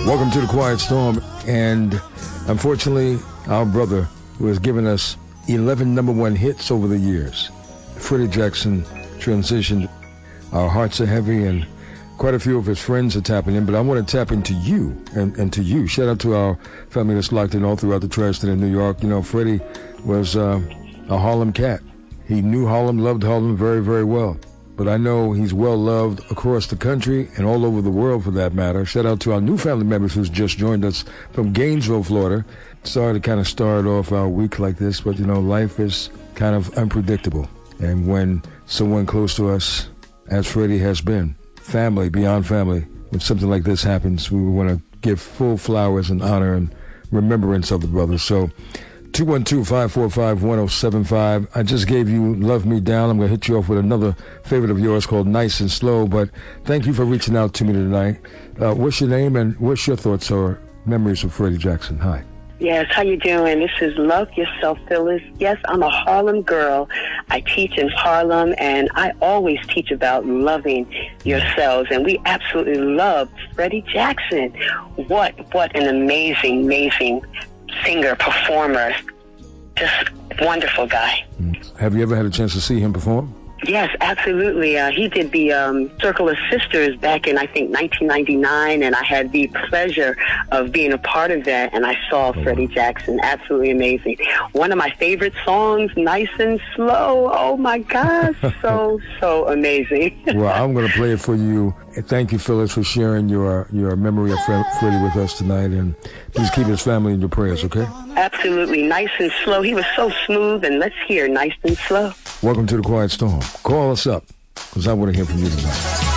Welcome to the Quiet Storm, and unfortunately, our brother, who has given us 11 number one hits over the years, Freddie Jackson, transitioned. Our hearts are heavy, and quite a few of his friends are tapping in, but I want to tap into you and to you. Shout out to our family that's locked in all throughout the tri-state of New York. You know, Freddie was a Harlem cat. He knew Harlem, loved Harlem very, very well. But I know he's well-loved across the country and all over the world, for that matter. Shout out to our new family members who's just joined us from Gainesville, Florida. Sorry to kind of start off our week like this, but, you know, life is kind of unpredictable. And when someone close to us, as Freddie has been, family, beyond family, when something like this happens, we want to give full flowers and honor and remembrance of the brother. So 212-545-1075. I just gave you Love Me Down. I'm going to hit you off with another favorite of yours called Nice and Slow, but thank you for reaching out to me tonight. What's your name and what's your thoughts or memories of Freddie Jackson? Hi. Yes, how you doing? This is Love Yourself, Phyllis. Yes, I'm a Harlem girl. I teach in Harlem, and I always teach about loving yourselves, and we absolutely love Freddie Jackson. What an amazing, amazing singer, performer, just wonderful guy. Have you ever had a chance to see him perform? Yes, absolutely. He did the Circle of Sisters back in, I think, 1999, and I had the pleasure of being a part of that, and I saw Freddie Jackson. Absolutely amazing. One of my favorite songs, Nice and Slow. Oh, my gosh. So amazing. Well, I'm going to play it for you. Thank you, Phyllis, for sharing your memory of Freddie with us tonight, and please keep his family in your prayers, okay? Absolutely. Nice and Slow. He was so smooth, and let's hear Nice and Slow. Welcome to the Quiet Storm. Call us up, because I want to hear from you tonight.